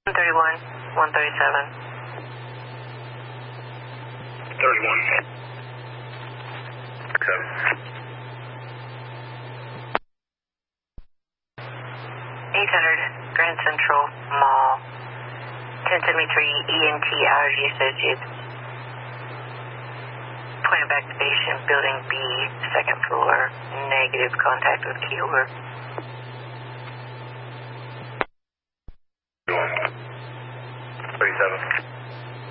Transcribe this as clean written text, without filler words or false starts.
131, 137. 31. 800 Grand Central Mall. 1073 ENT Allergy Associates. Point of activation, building B, second floor. Negative contact with key over.